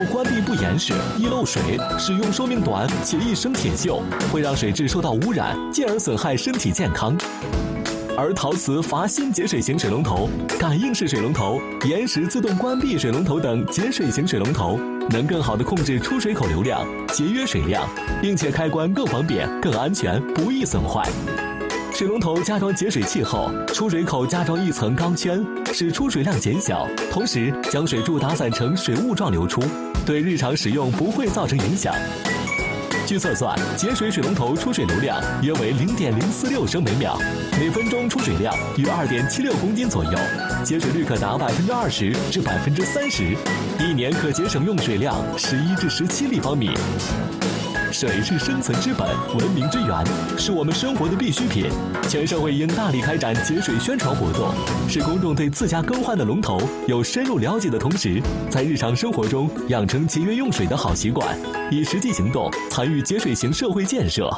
关闭不严实、易漏水，使用寿命短且易生铁锈，会让水质受到污染，进而损害身体健康。而陶瓷阀芯节水型水龙头、感应式水龙头、延时自动关闭水龙头等节水型水龙头，能更好地控制出水口流量，节约水量，并且开关更方便、更安全，不易损坏。水龙头加装节水器后，出水口加装一层钢圈，使出水量减小，同时将水柱打散成水雾状流出，对日常使用不会造成影响。据测算，节水水龙头出水流量约为0.046升每秒，每分钟出水量约2.76公斤左右，节水率可达20%至30%，一年可节省用水量11至17立方米。水是生存之本，文明之源，是我们生活的必需品。全社会应大力开展节水宣传活动，使公众对自家更换的龙头有深入了解的同时，在日常生活中养成节约用水的好习惯，以实际行动参与节水型社会建设。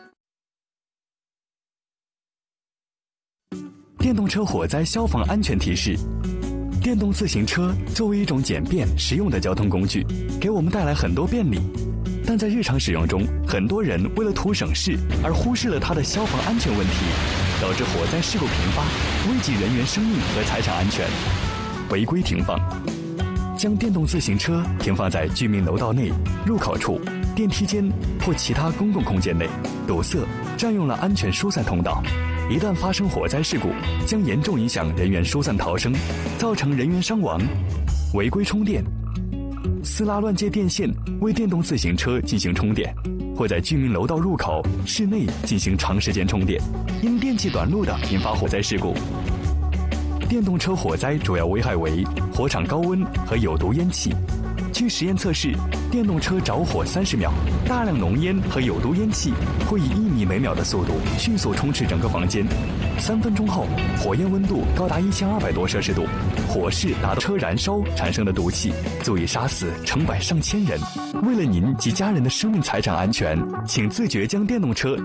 电动车火灾消防安全提示：电动自行车作为一种简便实用的交通工具，给我们带来很多便利。但在日常使用中，很多人为了图省事而忽视了它的消防安全问题，导致火灾事故频发，危及人员生命和财产安全。违规停放，将电动自行车停放在居民楼道内、入口处、电梯间或其他公共空间内，堵塞、占用了安全疏散通道。一旦发生火灾事故，将严重影响人员疏散逃生，造成人员伤亡。违规充电，私拉乱接电线为电动自行车进行充电，或在居民楼道入口、室内进行长时间充电，因电气短路的引发火灾事故。电动车火灾主要危害为火场高温和有毒烟气。据实验测试，电动车着火30秒，大量浓烟和有毒烟气会以1米每秒的速度迅速充斥整个房间。3分钟后，火焰温度高达1200多摄氏度，火势达到车燃烧产生的毒气，足以杀死成百上千人。为了您及家人的生命财产安全，请自觉将电动车。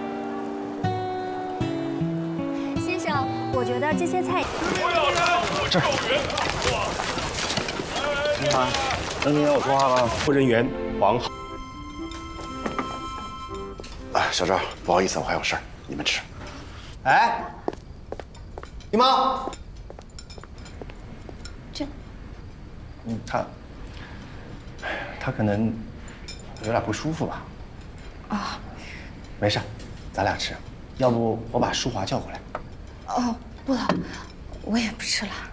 先生，我觉得这些菜。 这儿。你好，能听见我说话吗？服务人员王浩。 哎，小赵，不好意思，我还有事儿，你们吃。 哎，姨妈。 这。 他可能有点不舒服吧？ 啊。 没事，咱俩吃。要不我把淑华叫过来。 哦，不了，我也不吃了。